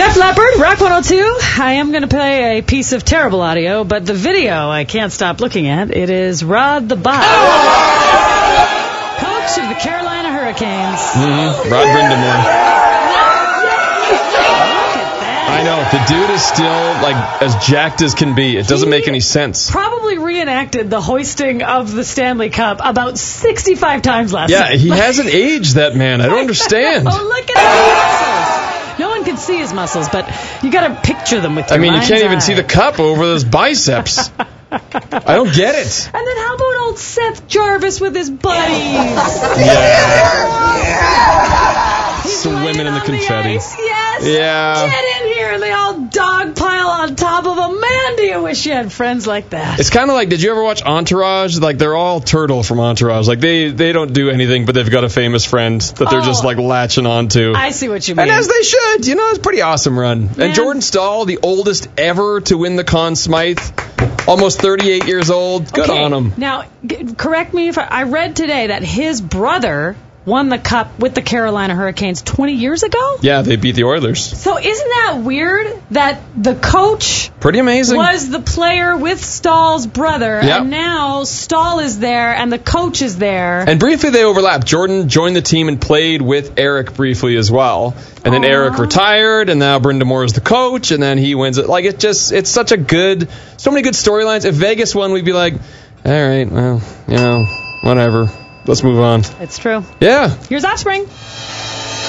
Def Leppard, Rock 102. I am going to play a piece of terrible audio, but the video I can't stop looking at. It is Rod the Bod, coach of the Carolina Hurricanes. Rod Brind'Amour. I know, the dude is still as jacked as can be. It doesn't make any sense. Probably reenacted the hoisting of the Stanley Cup about 65 times last night. Yeah, he hasn't aged, that man. I don't understand. Oh, look at his muscles. No one can see his muscles, but you got to picture them with your mind's you can't even eye. see the cup over those biceps. I don't get it. And then how about old Seth Jarvis with his buddies? Swimming in the confetti. Yes. Yeah. Get in here and they all dogpile on top of him. Man, do you wish you had friends like that. It's kind of like, did you ever watch Entourage? They're all Turtle from Entourage. They don't do anything, but they've got a famous friend that they're just latching on to. I see what you mean. And as they should. It's a pretty awesome run. Man. And Jordan Stahl, the oldest ever to win the Conn Smythe, almost 38 years old. Good on him. Now, correct me if I read today that his brother won the cup with the Carolina Hurricanes 20 years ago? Yeah, they beat the Oilers. So isn't that weird that the coach pretty amazing was the player with Stahl's brother, Yep. and now Stahl is there and the coach is there? And briefly they overlapped. Jordan joined the team and played with Eric briefly as well. And then Eric retired, and now Brind'Amour is the coach, and then he wins it. It's such so many good storylines. If Vegas won, we'd be like, all right, well, whatever. Let's move on. It's true. Yeah. Here's Offspring.